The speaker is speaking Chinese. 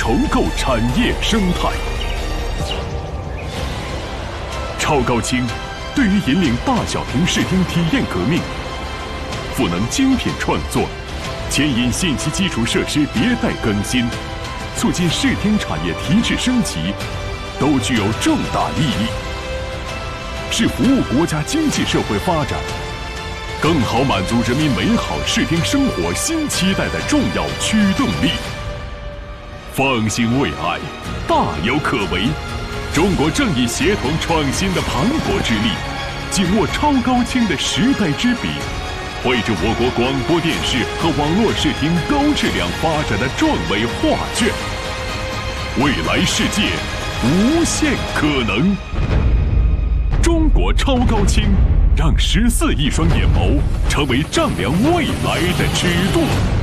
筹构产业生态。超高清对于引领大小屏视听体验革命，赋能精品创作，牵引信息基础设施迭代更新，促进视听产业提质升级，都具有重大意义，是服务国家经济社会发展，更好满足人民美好视听生活新期待的重要驱动力。方兴未艾，大有可为。中国正以协同创新的磅礴之力，紧握超高清的时代之笔，绘制我国广播电视和网络视听高质量发展的壮伟画卷。未来世界无限可能。中国超高清，让14亿双眼眸成为丈量未来的尺度。